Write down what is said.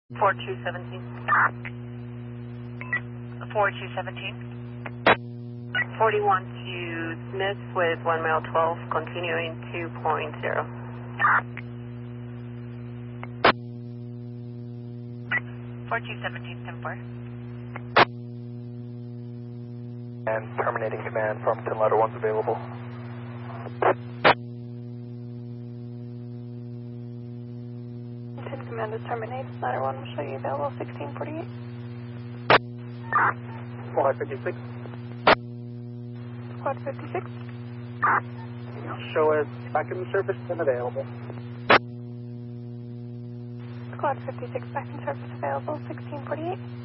4217. 4217. 41 to Smith with 1 mile 12, continuing 2.0. 4217, 10-4. And terminating command, Farmington ladder 1's available. Command is terminated. Ladder 1 will show you available 1648. Squad 56. Squad 56. Show us back in service and available. Squad 56 back in service available 1648.